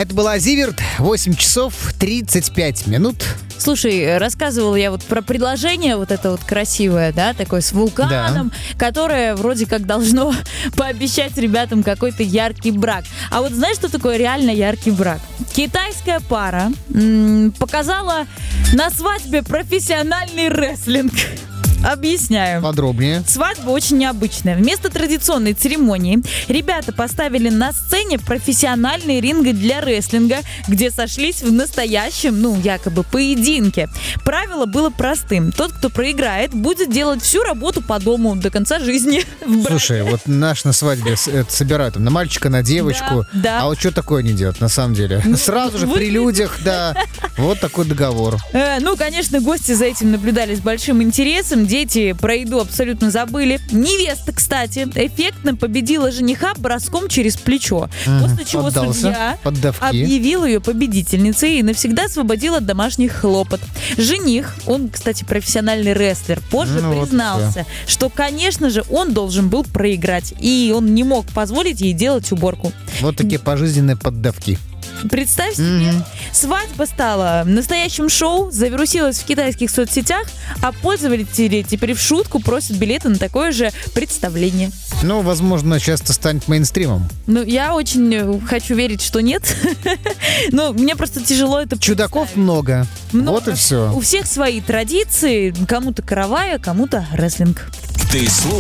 Это была Зиверт, 8 часов 35 минут. Слушай, рассказывала я вот про предложение вот это вот красивое, да, такое с вулканом, которое вроде как должно пообещать ребятам какой-то яркий брак. А вот знаешь, что такое реально яркий брак? Китайская пара показала на свадьбе профессиональный рестлинг. Объясняю. Подробнее. Свадьба очень необычная. Вместо традиционной церемонии ребята поставили на сцене профессиональные ринги для рестлинга, где сошлись в настоящем, якобы поединке. Правило было простым. Тот, кто проиграет, будет делать всю работу по дому до конца жизни. Слушай, вот наш на свадьбе собирают на мальчика, на девочку. Да. А вот что такое они делают на самом деле? Сразу же при людях, да. Вот такой договор. Конечно, гости за этим наблюдали с большим интересом. Дети про еду абсолютно забыли. Невеста, кстати, эффектно победила жениха броском через плечо. После чего судья объявил ее победительницей и навсегда освободил от домашних хлопот. Жених, он, кстати, профессиональный рестлер, позже признался, что, конечно же, он должен был проиграть. И он не мог позволить ей делать уборку. Вот такие пожизненные поддавки. Представь себе, свадьба стала настоящим шоу, завирусилась в китайских соцсетях, а пользователи теперь в шутку просят билеты на такое же представление. Возможно, часто станет мейнстримом. Я очень хочу верить, что нет. Но мне просто тяжело это представить. Чудаков много. Вот и все. У всех свои традиции. Кому-то каравая, кому-то рестлинг. Ты слушаешь